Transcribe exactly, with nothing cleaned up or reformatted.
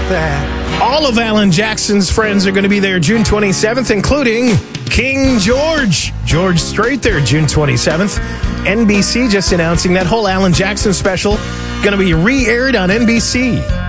that. All of Alan Jackson's friends are going to be there June twenty-seventh, including King George. George Strait there June twenty-seventh. N B C just announcing that whole Alan Jackson special going to be re-aired on N B C.